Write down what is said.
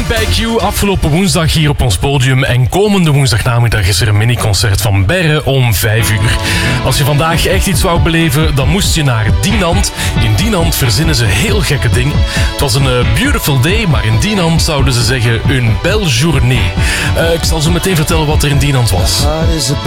Young by Q afgelopen woensdag hier op ons podium. En komende woensdagnamiddag is er een miniconcert van Berre om 5 uur. Als je vandaag echt iets wou beleven, dan moest je naar Dinant. In Dinant verzinnen ze heel gekke dingen. Het was een beautiful day, maar in Dinant zouden ze zeggen een belle journée. Ik zal zo meteen vertellen wat er in Dinant was.